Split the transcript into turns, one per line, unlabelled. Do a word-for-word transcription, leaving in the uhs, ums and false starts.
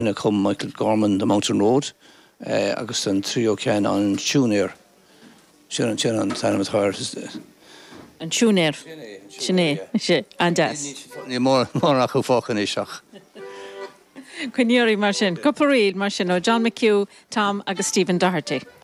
Na chum Michael Gorman the Mountain Road, uh, agus an trio cean an Siúnéir. Sin an sin an tanam thar.
An Siúnéir. Sinné, sé, an das.
Ní mór mór a chu fáchan éiseach.
Cuiníorí mar sin, Coparíd mar sin ó John McHugh, Tom agus Stephen Doherty.